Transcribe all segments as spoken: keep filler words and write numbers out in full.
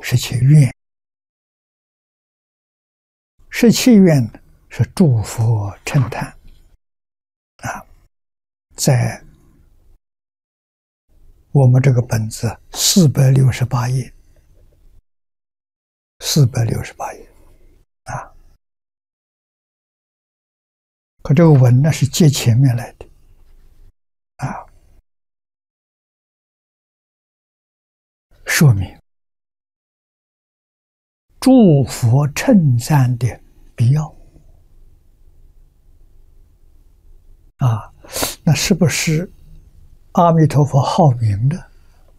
十七愿，十七愿是诸佛称叹啊，在我们这个本子四百六十八页，四百六十八页啊。可这个文呢是接前面来的啊，说明诸佛称赞的必要啊。那是不是阿弥陀佛好名的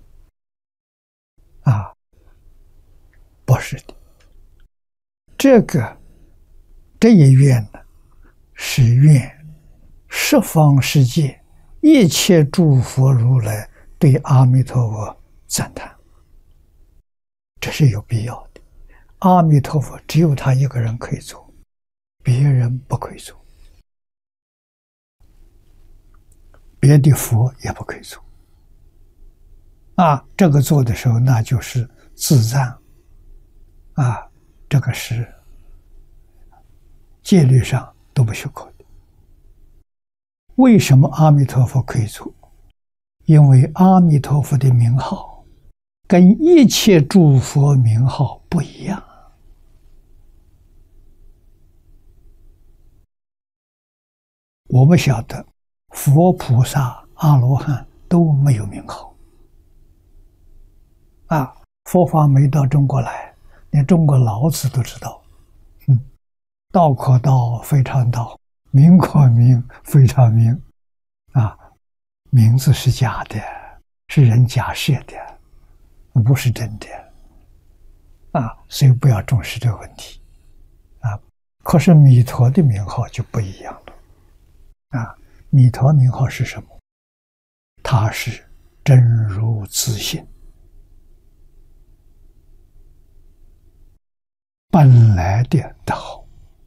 啊？不是的，这个这一愿呢，是愿十方世界一切诸佛如来对阿弥陀佛赞叹，这是有必要的。阿弥陀佛只有他一个人可以做，别人不可以做，别的佛也不可以做啊。这个做的时候那就是自赞啊，这个是戒律上都不许可的。为什么阿弥陀佛可以做？因为阿弥陀佛的名号跟一切诸佛名号不一样。我们晓得佛菩萨阿罗汉都没有名号啊，佛法没到中国来，连中国老子都知道，嗯，道可道非常道，名可名非常名啊，名字是假的，是人假设的，不是真的啊，所以不要重视这个问题啊。可是弥陀的名号就不一样了啊，弥陀名号是什么？它是真如自性，本来的德号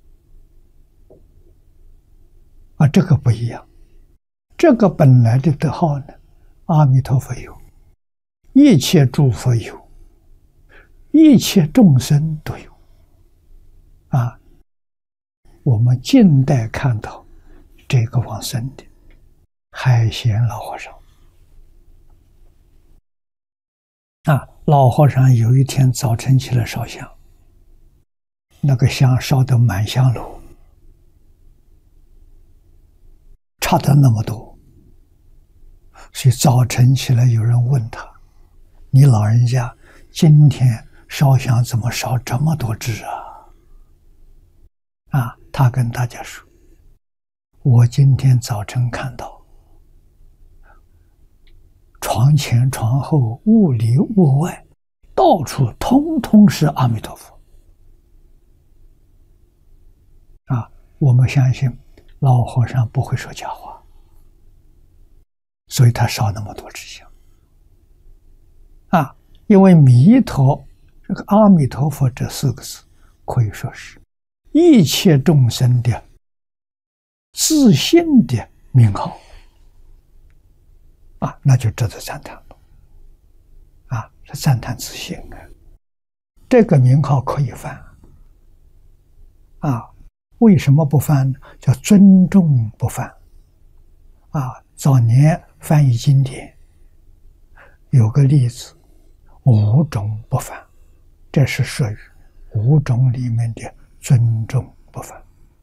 啊，这个不一样。这个本来的德号呢，阿弥陀佛有，一切诸佛有，一切众生都有啊。我们近代看到这个往生的海贤老和尚啊，老和尚有一天早晨起来烧香，那个香烧得满香炉，差得那么多，所以早晨起来有人问他：“你老人家今天烧香怎么烧这么多支啊？”啊，他跟大家说：“我今天早晨看到床前床后屋里屋外到处通通是阿弥陀佛啊！”我们相信老和尚不会说假话，所以他烧那么多支香啊。因为弥陀这个阿弥陀佛这四个字可以说是一切众生的自信的名号啊，那就值得赞叹了啊，是赞叹自信啊。这个名号可以犯啊，为什么不犯呢？叫尊重不犯啊。早年翻译经典有个例子，五种不犯，这是属于五种里面的尊重不犯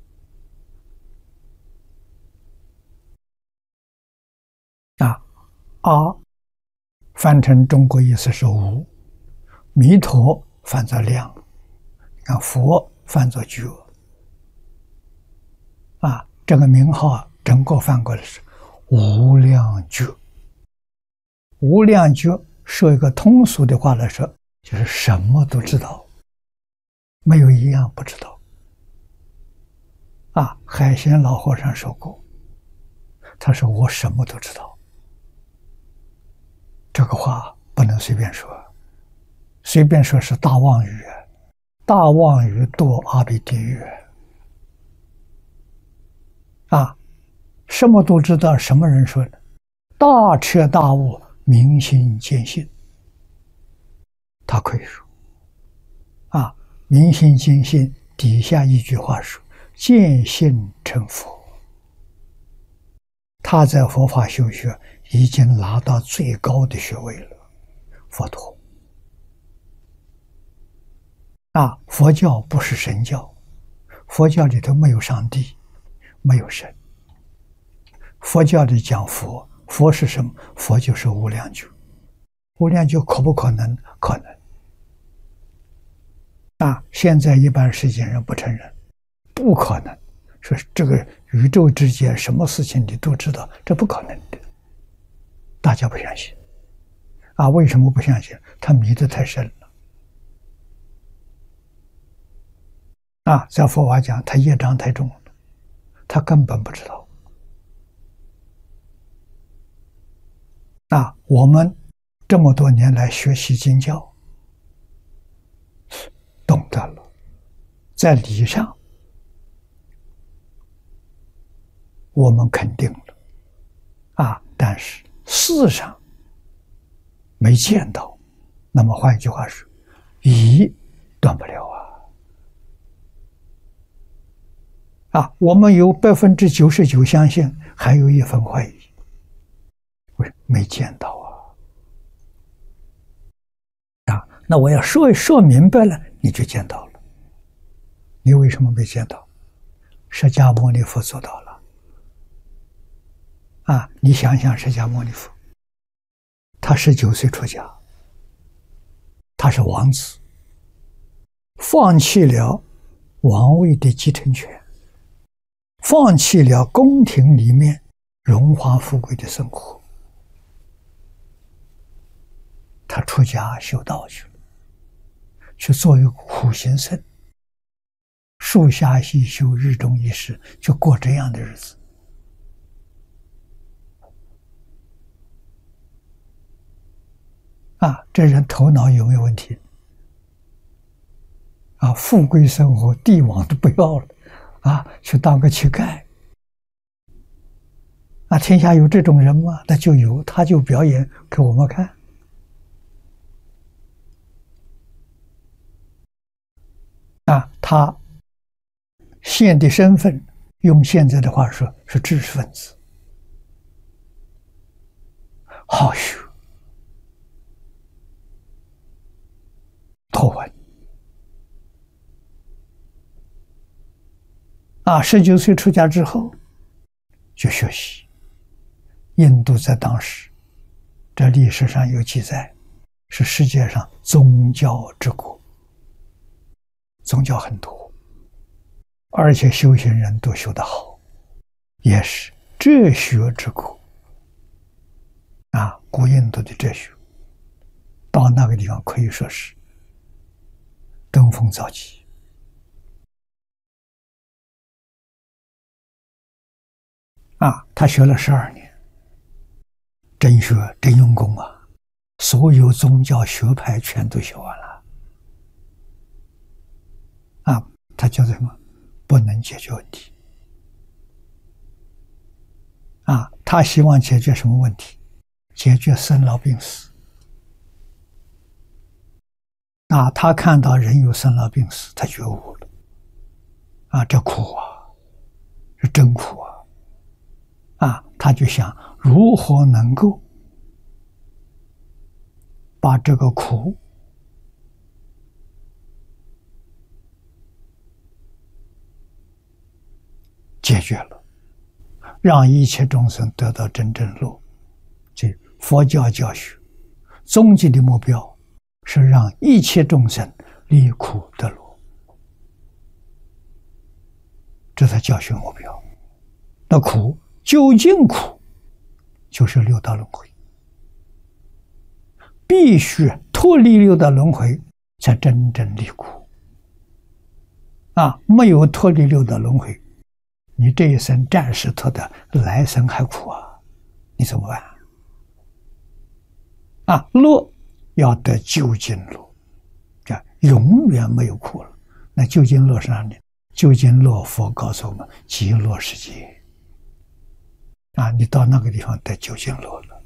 啊。阿翻成中国意思是无，弥陀翻作量，看佛翻作觉啊。这个名号整个翻过来是无量觉。无量觉说一个通俗的话来说，就是什么都知道，没有一样不知道啊。海贤老和尚说过，他说我什么都知道。这个话不能随便说，随便说是大妄语，大妄语堕阿鼻地狱啊。什么都知道，什么人说的？大彻大悟，明心见性，他可以说啊，明心见性底下一句话说：“见性成佛。”他在佛法修学已经拿到最高的学位了，佛陀。啊，佛教不是神教，佛教里头没有上帝，没有神。佛教里讲佛，佛是什么？佛就是无量觉。无量觉可不可能？可能。啊，现在一般世间人不承认，不可能。说这个宇宙之间什么事情你都知道，这不可能的。大家不相信。啊，为什么不相信？他迷得太深了。啊，在佛法讲，他业障太重了，他根本不知道。啊，我们这么多年来学习经教，懂得了，在理上我们肯定了，啊，但是事上没见到。那么换一句话说，疑断不了啊！啊，我们有百分之九十九相信，还有一分怀疑。为没见到啊！啊，那我要说说明白了，你就见到了。你为什么没见到？释迦牟尼佛做到了。啊，你想想，释迦牟尼佛，他十九岁出家，他是王子，放弃了王位的继承权，放弃了宫廷里面荣华富贵的生活，他出家修道去了，去做一个苦行僧，树下一宿，日中一日，就过这样的日子。啊，这人头脑有没有问题？啊，富贵生活，帝王都不要了，啊，去当个乞丐。啊，天下有这种人吗？那就有，他就表演给我们看。啊，他现的身份，用现在的话说，是知识分子，好学。多闻啊，十九岁出家之后就学习。印度在当时，这历史上有记载，是世界上宗教之国，宗教很多，而且修行人都修得好，也是哲学之国啊。古印度的哲学，到那个地方可以说是登峰造极啊！他学了十二年，真学真用功啊！所有宗教学派全都学完了啊！他叫什么？不能解决问题啊！他希望解决什么问题？解决生老病死。啊，他看到人有生老病死，他觉悟了。啊，这苦啊，是真苦啊！啊，他就想如何能够把这个苦解决了，让一切众生得到真正乐。这佛教教学终极的目标是让一切众生离苦得乐，这是教学目标。那苦究竟苦，就是六道轮回，必须脱离六道轮回，才真正离苦。啊，没有脱离六道轮回，你这一生暂时脱的，来生还苦啊，你怎么办？啊，乐要得究竟乐，这永远没有苦了。那究竟乐是哪里？究竟乐，佛告诉我们，极乐世界。啊，你到那个地方得究竟乐了。